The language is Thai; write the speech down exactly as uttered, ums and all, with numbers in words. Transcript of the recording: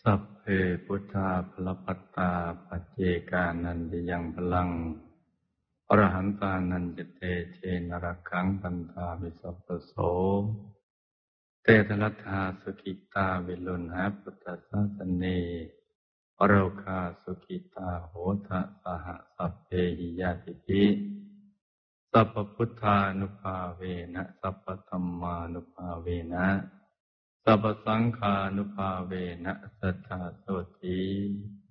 สัพเพพุทธาภลปัตตาปัจเจกานันติยังพลังอรหันตานันจเตเชนรคังปันธาวิสัพพโสเตทรัตถาสุขิตาวิลุณหาพุทธศาสเนอโรคาสุขิตาโหทะสหสัพเพหิยาติภิสัพพพุทธานุภาเวนะสัพพธัมมานุภาเวนะสัพพสังฆานุภาเวนะสัทธาโสติ